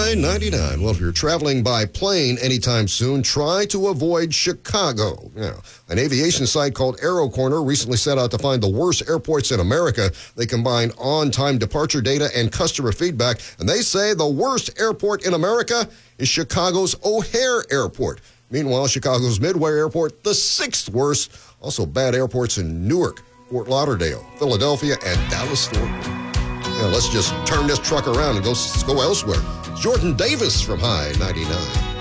High 99. Well, if you're traveling by plane anytime soon, try to avoid Chicago. An aviation site called Aero Corner recently set out to find the worst airports in America. They combine on-time departure data and customer feedback, and they say the worst airport in America is Chicago's O'Hare Airport. Meanwhile, Chicago's Midway Airport, the sixth worst. Also bad airports in Newark, Fort Lauderdale, Philadelphia, and Dallas-Fort Worth. Let's just turn this truck around and go elsewhere. Jordan Davis from High 99.